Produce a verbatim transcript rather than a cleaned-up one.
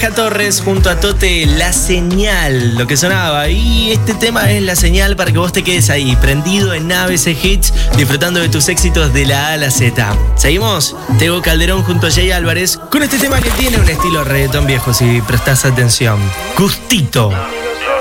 Maja Torres junto a Tote, La Señal, lo que sonaba. Y este tema es la señal para que vos te quedes ahí, prendido en A B C Hits, disfrutando de tus éxitos de la A a la Z. ¿Seguimos? Tego Calderón junto a Jay Álvarez con este tema que tiene un estilo reggaetón viejo, si prestás atención. Gustito.